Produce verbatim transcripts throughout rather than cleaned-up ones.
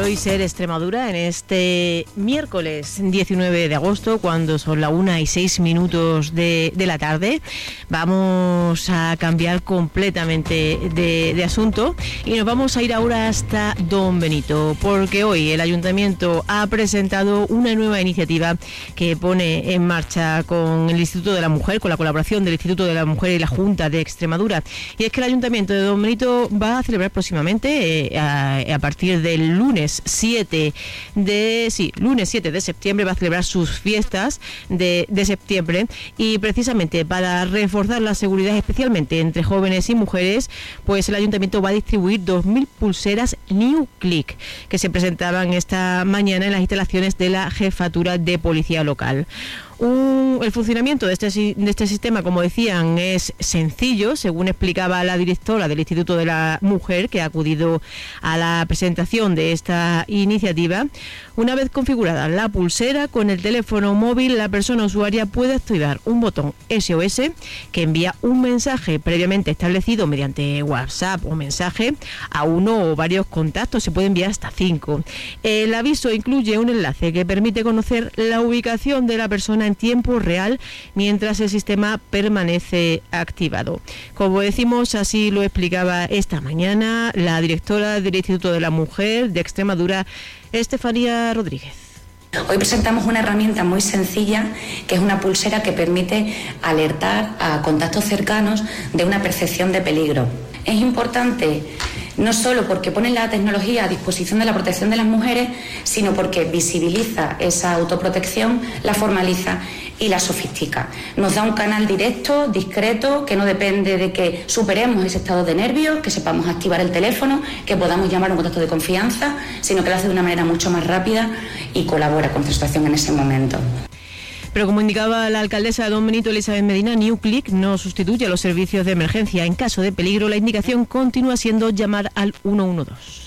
hoy Ser Extremadura en este miércoles diecinueve de agosto, cuando son la una y seis minutos de, de la tarde. Vamos a cambiar completamente de, de asunto y nos vamos a ir ahora hasta Don Benito, porque hoy el Ayuntamiento ha presentado una nueva iniciativa que pone en marcha con el Instituto de la Mujer, con la colaboración del Instituto de la Mujer y la Junta de Extremadura. Y es que el Ayuntamiento de Don Benito va a celebrar próximamente, eh, a, a partir del lunes siete de sí, lunes siete de septiembre, va a celebrar sus fiestas de, de septiembre, y precisamente para reforzar la seguridad, especialmente entre jóvenes y mujeres, pues el Ayuntamiento va a distribuir dos mil pulseras New Click que se presentaban esta mañana en las instalaciones de la Jefatura de Policía Local. Un, el funcionamiento de este, de este sistema, como decían, es sencillo, según explicaba la directora del Instituto de la Mujer, que ha acudido a la presentación de esta iniciativa. Una vez configurada la pulsera, con el teléfono móvil la persona usuaria puede activar un botón S O S que envía un mensaje previamente establecido mediante WhatsApp o mensaje a uno o varios contactos, se puede enviar hasta cinco. El aviso incluye un enlace que permite conocer la ubicación de la persona en tiempo real mientras el sistema permanece activado. Como decimos, así lo explicaba esta mañana la directora del Instituto de la Mujer de Extremadura, Estefanía Rodríguez. Hoy presentamos una herramienta muy sencilla, que es una pulsera que permite alertar a contactos cercanos de una percepción de peligro. Es importante no solo porque pone la tecnología a disposición de la protección de las mujeres, sino porque visibiliza esa autoprotección, la formaliza y la sofistica. Nos da un canal directo, discreto, que no depende de que superemos ese estado de nervios, que sepamos activar el teléfono, que podamos llamar a un contacto de confianza, sino que lo hace de una manera mucho más rápida y colabora con nuestra situación en ese momento. Pero como indicaba la alcaldesa de Don Benito, Elizabeth Medina, New Click no sustituye a los servicios de emergencia. En caso de peligro, la indicación continúa siendo llamar al uno uno dos.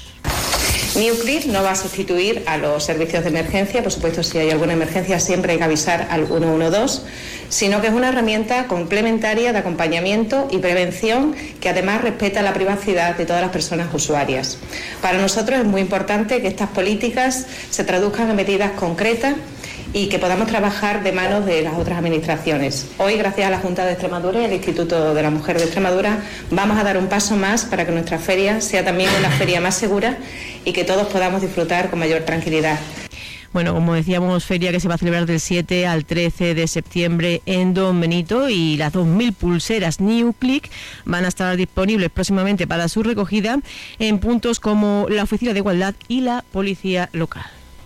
New Click no va a sustituir a los servicios de emergencia, por supuesto, si hay alguna emergencia siempre hay que avisar al uno uno dos, sino que es una herramienta complementaria de acompañamiento y prevención que además respeta la privacidad de todas las personas usuarias. Para nosotros es muy importante que estas políticas se traduzcan en medidas concretas y que podamos trabajar de manos de las otras administraciones. Hoy, gracias a la Junta de Extremadura y al Instituto de la Mujer de Extremadura, vamos a dar un paso más para que nuestra feria sea también una feria más segura y que todos podamos disfrutar con mayor tranquilidad. Bueno, como decíamos, feria que se va a celebrar del siete al trece de septiembre en Don Benito, y las dos mil pulseras New Click van a estar disponibles próximamente para su recogida en puntos como la Oficina de Igualdad y la Policía Local.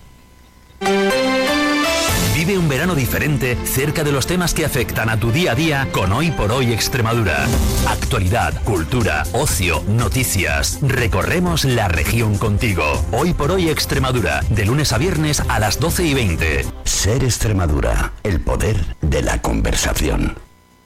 Vive un verano diferente cerca de los temas que afectan a tu día a día con Hoy por Hoy Extremadura. Actualidad, cultura, ocio, noticias. Recorremos la región contigo. Hoy por Hoy Extremadura, de lunes a viernes a las doce y veinte. Ser Extremadura, el poder de la conversación.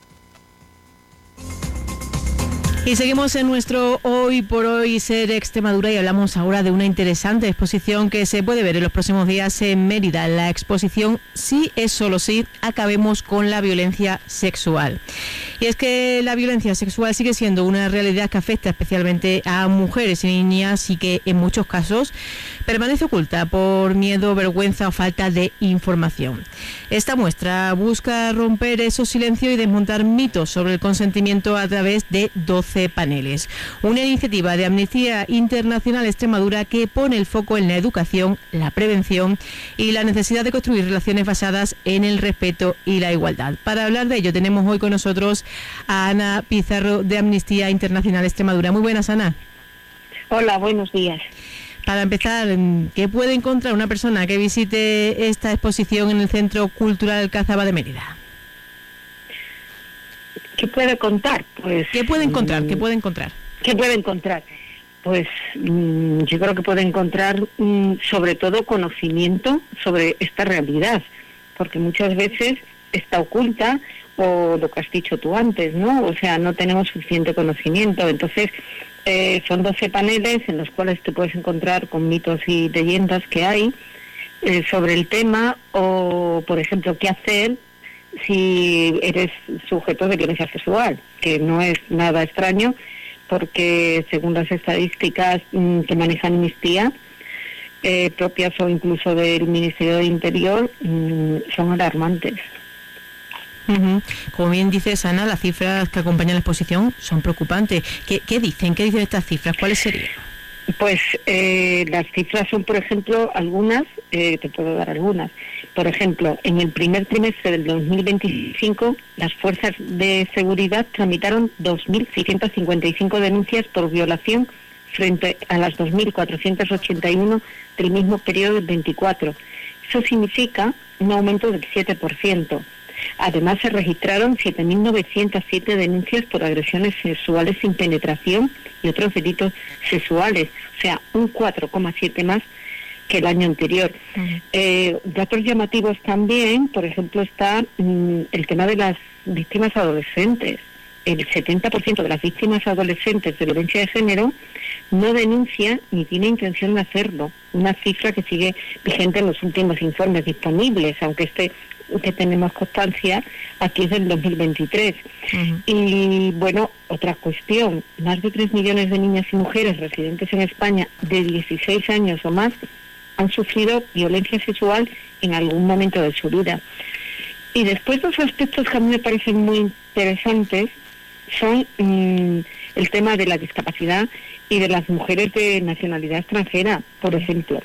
Y seguimos en nuestro Hoy por Hoy Ser Extremadura, y hablamos ahora de una interesante exposición que se puede ver en los próximos días en Mérida. La exposición Sí es solo sí, acabemos con la violencia sexual. Y es que la violencia sexual sigue siendo una realidad que afecta especialmente a mujeres y niñas, y que en muchos casos permanece oculta por miedo, vergüenza o falta de información. Esta muestra busca romper esos silencios y desmontar mitos sobre el consentimiento a través de doce paneles. Una iniciativa de Amnistía Internacional Extremadura que pone el foco en la educación, la prevención y la necesidad de construir relaciones basadas en el respeto y la igualdad. Para hablar de ello tenemos hoy con nosotros a Ana Pizarro, de Amnistía Internacional Extremadura. Muy buenas, Ana. Hola, buenos días. Para empezar, ¿qué puede encontrar una persona que visite esta exposición en el Centro Cultural Cazaba de Mérida? ¿Qué puede contar? Pues, ¿Qué puede encontrar? ¿Qué puede encontrar? ¿Qué puede encontrar? Pues mmm, yo creo que puede encontrar mmm, sobre todo conocimiento sobre esta realidad, porque muchas veces está oculta, o lo que has dicho tú antes, ¿no? O sea, no tenemos suficiente conocimiento. Entonces, eh, son doce paneles en los cuales te puedes encontrar con mitos y leyendas que hay eh, sobre el tema, o, por ejemplo, qué hacer si eres sujeto de violencia sexual, que no es nada extraño, porque según las estadísticas mmm, que maneja Amnistía, eh, propias o incluso del Ministerio de Interior, mmm, son alarmantes. Uh-huh. Como bien dices, Ana, las cifras que acompañan la exposición son preocupantes. ¿Qué, qué dicen? ¿Qué dicen estas cifras? ¿Cuáles serían? Pues eh, las cifras son, por ejemplo, algunas, eh, te puedo dar algunas. Por ejemplo, en el primer trimestre del dos mil veinticinco, las fuerzas de seguridad tramitaron dos mil seiscientas cincuenta y cinco denuncias por violación frente a las dos mil cuatrocientas ochenta y uno del mismo periodo del veinticuatro. Eso significa un aumento del siete por ciento. Además, se registraron siete mil novecientas siete denuncias por agresiones sexuales sin penetración y otros delitos sexuales, o sea, un cuatro coma siete más que el año anterior. Uh-huh. Eh, datos llamativos también, por ejemplo, está mmm, el tema de las víctimas adolescentes. El setenta por ciento de las víctimas adolescentes de violencia de género no denuncia ni tiene intención de hacerlo, una cifra que sigue vigente en los últimos informes disponibles, aunque este que tenemos constancia aquí es del dos mil veintitrés. Uh-huh. Y bueno, otra cuestión, más de tres millones de niñas y mujeres residentes en España de dieciséis años o más han sufrido violencia sexual en algún momento de su vida. Y después dos aspectos que a mí me parecen muy interesantes son mmm, el tema de la discapacidad y de las mujeres de nacionalidad extranjera. Por ejemplo,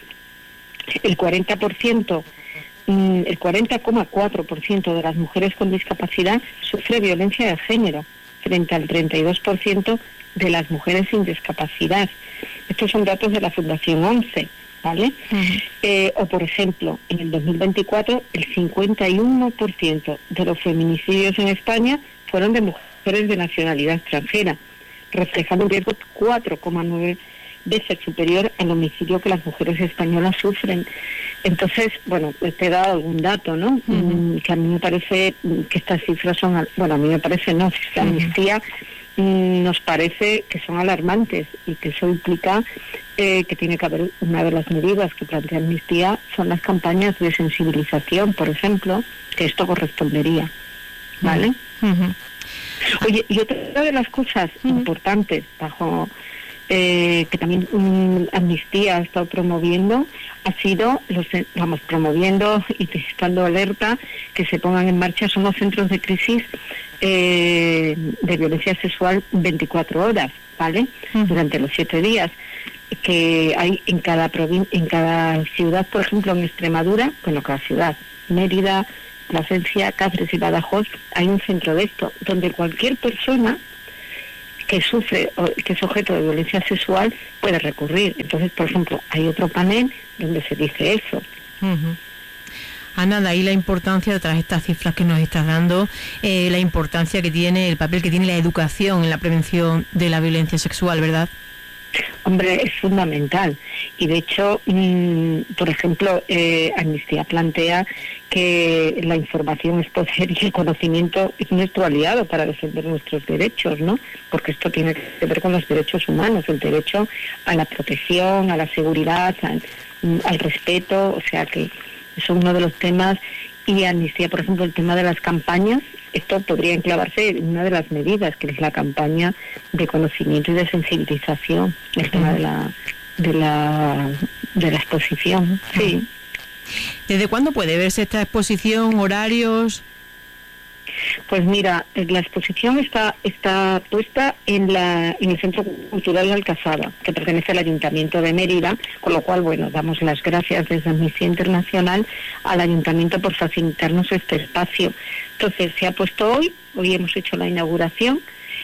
el cuarenta por ciento el cuarenta coma cuatro por ciento de las mujeres con discapacidad sufre violencia de género, frente al treinta y dos por ciento de las mujeres sin discapacidad. Estos son datos de la Fundación ONCE, ¿vale? Uh-huh. Eh, o, por ejemplo, en el dos mil veinticuatro, el cincuenta y uno por ciento de los feminicidios en España fueron de mujeres de nacionalidad extranjera, reflejando un riesgo cuatro coma nueve veces superior al homicidio que las mujeres españolas sufren. Entonces, bueno, te he dado algún dato, ¿no? Uh-huh. Que a mí me parece que estas cifras son, bueno, a mí me parece no, la amnistía uh-huh. nos parece que son alarmantes y que eso implica eh, que tiene que haber una de las medidas que plantea Amnistía son las campañas de sensibilización, por ejemplo, que esto correspondería, ¿vale? Uh-huh. Oye, y otra de las cosas uh-huh. importantes bajo Eh, que también um, Amnistía ha estado promoviendo, ha sido, los vamos, promoviendo y estando alerta que se pongan en marcha son los centros de crisis eh, de violencia sexual veinticuatro horas, ¿vale? Uh-huh. Durante los siete días que hay en cada provin- en cada ciudad, por ejemplo, en Extremadura, bueno, cada ciudad, Mérida, Plasencia, Cáceres y Badajoz, hay un centro de esto, donde cualquier persona que sufre o que es objeto de violencia sexual puede recurrir. Entonces, por ejemplo, hay otro panel donde se dice eso. Uh-huh. Ana, de ahí la importancia, tras estas cifras que nos estás dando, eh, la importancia que tiene, el papel que tiene la educación en la prevención de la violencia sexual, ¿verdad? Hombre, es fundamental. Y de hecho, mmm, por ejemplo, eh, Amnistía plantea que la información es poder y el conocimiento es nuestro aliado para defender nuestros derechos, ¿no? Porque esto tiene que ver con los derechos humanos, el derecho a la protección, a la seguridad, al, al respeto, o sea que es uno de los temas. Y Amnistía, por ejemplo, el tema de las campañas, esto podría enclavarse en una de las medidas, que es la campaña de conocimiento y de sensibilización, el tema de la de la de la exposición. Sí. ¿Desde cuándo puede verse esta exposición, horarios? Pues mira, la exposición está está puesta en la en el Centro Cultural de Alcazaba, que pertenece al Ayuntamiento de Mérida, con lo cual, bueno, damos las gracias desde Amnistía Internacional al Ayuntamiento por facilitarnos este espacio. Entonces, se ha puesto hoy, hoy hemos hecho la inauguración,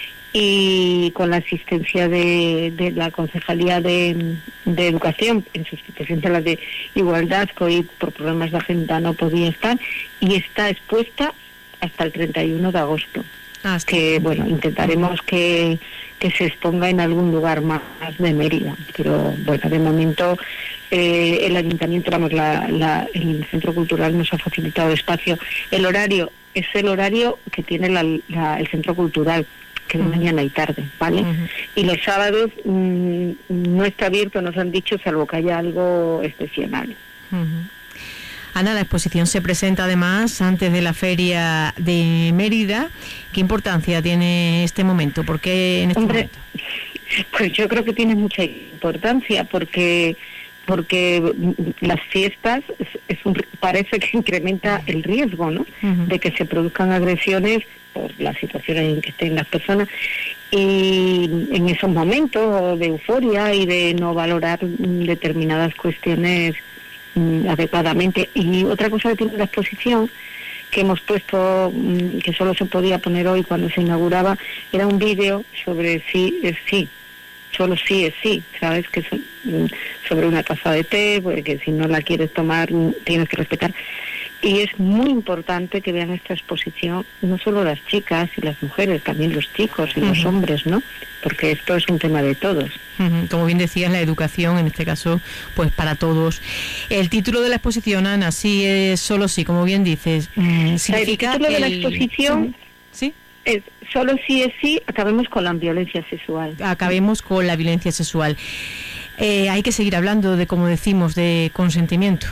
y con la asistencia de, de la Concejalía de, de Educación, en sustitución de la de Igualdad, que hoy por problemas de agenda no podía estar, y está expuesta hasta el treinta y uno de agosto. Ah, que bueno, intentaremos que, que se exponga en algún lugar más de Mérida, pero bueno, de momento eh, el ayuntamiento, vamos, la, la, el Centro Cultural nos ha facilitado espacio. El horario es el horario que tiene la, la, el Centro Cultural, que de uh-huh. mañana y tarde, ¿vale? Uh-huh. Y los sábados mmm, no está abierto, nos han dicho, salvo que haya algo excepcional. Uh-huh. Ana, la exposición se presenta además antes de la Feria de Mérida. ¿Qué importancia tiene este momento? ¿Por qué en este Hombre, momento? Pues yo creo que tiene mucha importancia porque porque las fiestas es, es un, parece que incrementa el riesgo, ¿no? Uh-huh. De que se produzcan agresiones por la situación en que estén las personas, y en esos momentos de euforia y de no valorar determinadas cuestiones mm, adecuadamente. Y otra cosa que tiene la exposición, que hemos puesto, mm, que solo se podía poner hoy cuando se inauguraba, era un vídeo sobre sí es sí, solo sí es sí, ¿sabes? Que es mm, sobre una taza de té, porque si no la quieres tomar tienes que respetar. Y es muy importante que vean esta exposición, no solo las chicas y las mujeres, también los chicos y uh-huh. los hombres, ¿no? Porque esto es un tema de todos. Uh-huh. Como bien decías, la educación, en este caso, pues para todos. El título de la exposición, Ana, sí es solo sí, como bien dices, mm, significa... El título de la el... exposición ¿Sí? es solo sí es sí, acabemos con la violencia sexual. Acabemos con la violencia sexual. Eh, hay que seguir hablando de, como decimos, de consentimiento.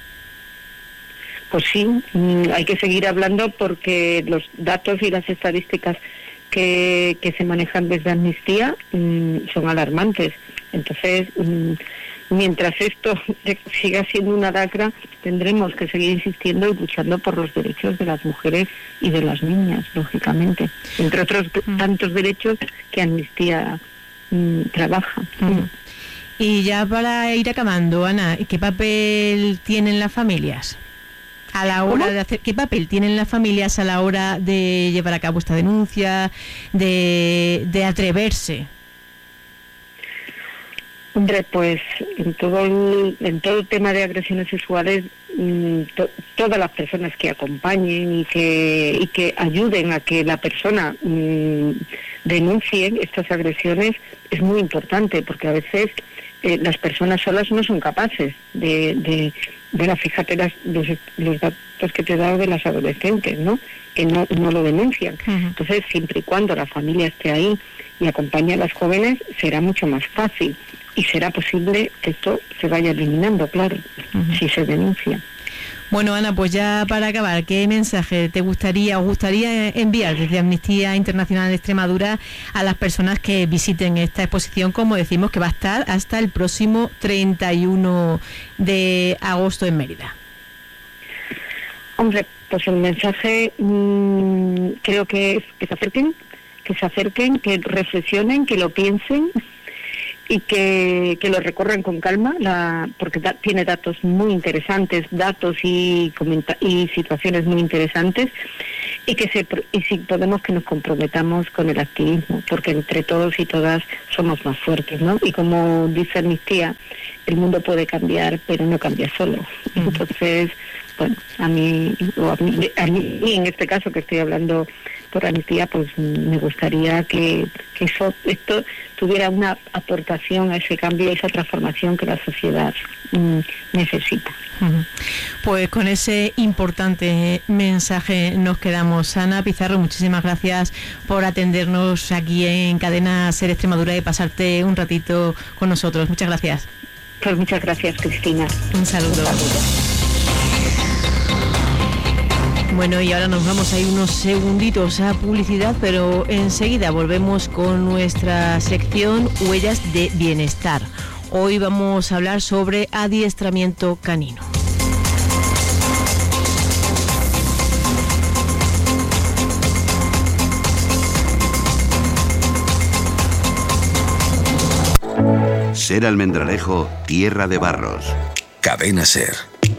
Pues sí, hay que seguir hablando porque los datos y las estadísticas que, que se manejan desde Amnistía mmm, son alarmantes. Entonces, mmm, mientras esto siga siendo una lacra, tendremos que seguir insistiendo y luchando por los derechos de las mujeres y de las niñas, lógicamente. Entre otros mm. tantos derechos que Amnistía mmm, trabaja. Mm. Y ya para ir acabando, Ana, ¿qué papel tienen las familias? A la hora ¿Cómo? de hacer, ¿qué papel tienen las familias a la hora de llevar a cabo esta denuncia, de, de atreverse? Hombre, pues en todo el, en todo el tema de agresiones sexuales, to, todas las personas que acompañen y que y que ayuden a que la persona mmm, denuncie estas agresiones es muy importante, porque a veces eh, las personas solas no son capaces de, de bueno, fíjate las, los, los datos que te he dado de las adolescentes, ¿no? Que no, no lo denuncian. Uh-huh. Entonces, siempre y cuando la familia esté ahí y acompañe a las jóvenes, será mucho más fácil y será posible que esto se vaya eliminando, claro, uh-huh. si se denuncia. Bueno, Ana, pues ya para acabar, ¿qué mensaje te gustaría o gustaría enviar desde Amnistía Internacional de Extremadura a las personas que visiten esta exposición, como decimos, que va a estar hasta el próximo treinta y uno de agosto en Mérida? Hombre, pues el mensaje mmm, creo que es que se acerquen, que se acerquen, que reflexionen, que lo piensen y que, que lo recorran con calma, la, porque da, tiene datos muy interesantes, datos y, comenta, y situaciones muy interesantes, y que se, y si podemos que nos comprometamos con el activismo, porque entre todos y todas somos más fuertes, ¿no? Y como dice Amnistía, el mundo puede cambiar, pero no cambia solo. Mm. Entonces, bueno, a mí, o a mí, a mí en este caso que estoy hablando por Amnistía, pues me gustaría que, que eso, esto tuviera una aportación a ese cambio, a esa transformación que la sociedad mm, necesita. Uh-huh. Pues con ese importante mensaje nos quedamos. Ana Pizarro, muchísimas gracias por atendernos aquí en Cadena Ser Extremadura y pasarte un ratito con nosotros. Muchas gracias. Pues muchas gracias, Cristina. Un saludo. Un saludo. Bueno, y ahora nos vamos a ir unos segunditos a publicidad, pero enseguida volvemos con nuestra sección Huellas de Bienestar. Hoy vamos a hablar sobre adiestramiento canino. Ser Almendralejo, tierra de barros. Cadena Ser.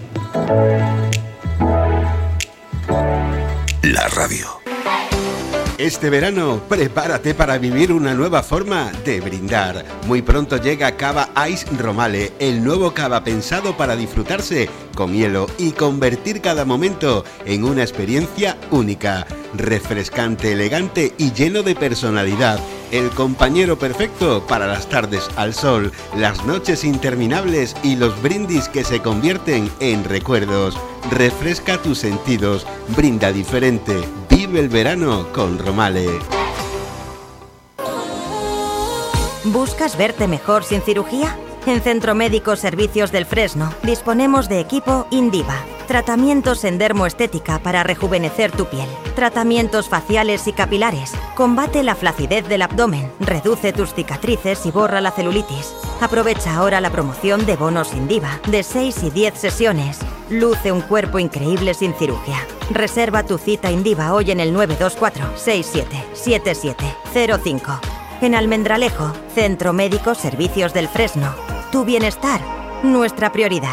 La radio. Este verano, prepárate para vivir una nueva forma de brindar. Muy pronto llega Cava Ice Romale, el nuevo cava pensado para disfrutarse con hielo y convertir cada momento en una experiencia única. Refrescante, elegante y lleno de personalidad. El compañero perfecto para las tardes al sol, las noches interminables y los brindis que se convierten en recuerdos. Refresca tus sentidos, brinda diferente, vive el verano con Romale. ¿Buscas verte mejor sin cirugía? En Centro Médico Servicios del Fresno disponemos de equipo Indiva. Tratamientos en dermoestética para rejuvenecer tu piel. Tratamientos faciales y capilares. Combate la flacidez del abdomen. Reduce tus cicatrices y borra la celulitis. Aprovecha ahora la promoción de bonos sin diva, de seis y diez sesiones. Luce un cuerpo increíble sin cirugía. Reserva tu cita Indiva hoy en el nueve dos cuatro seis siete siete siete cero cinco. En Almendralejo, Centro Médico Servicios del Fresno. Tu bienestar, nuestra prioridad.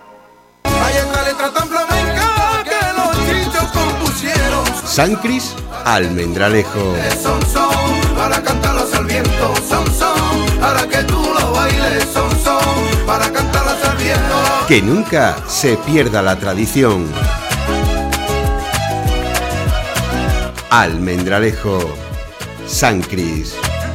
San Cris, Almendralejo. Son, son, para cantarlas al viento, son, son, para que tú lo bailes, son, son, para cantarlas al viento. Que nunca se pierda la tradición. Almendralejo, San Cris.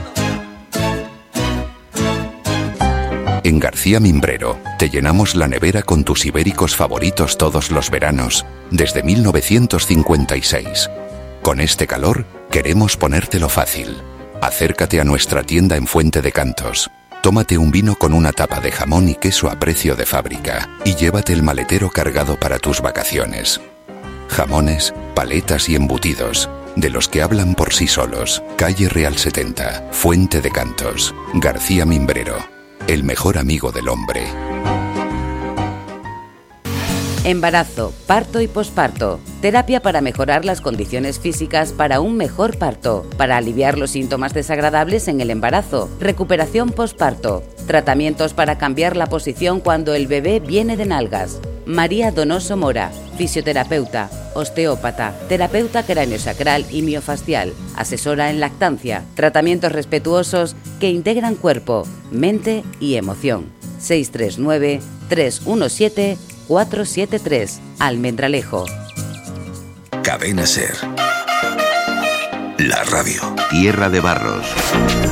En García Mimbrero te llenamos la nevera con tus ibéricos favoritos todos los veranos, desde mil novecientos cincuenta y seis. Con este calor, queremos ponértelo fácil. Acércate a nuestra tienda en Fuente de Cantos. Tómate un vino con una tapa de jamón y queso a precio de fábrica y llévate el maletero cargado para tus vacaciones. Jamones, paletas y embutidos, de los que hablan por sí solos. Calle Real setenta, Fuente de Cantos. García Mimbrero, el mejor amigo del hombre. Embarazo, parto y posparto. Terapia para mejorar las condiciones físicas para un mejor parto, para aliviar los síntomas desagradables en el embarazo. Recuperación posparto. Tratamientos para cambiar la posición cuando el bebé viene de nalgas. María Donoso Mora, fisioterapeuta, osteópata, terapeuta craneosacral y miofascial, asesora en lactancia, tratamientos respetuosos que integran cuerpo, mente y emoción. seis tres nueve, tres uno siete, cuatro siete tres, Almendralejo. Cadena Ser. La radio. Tierra de Barros.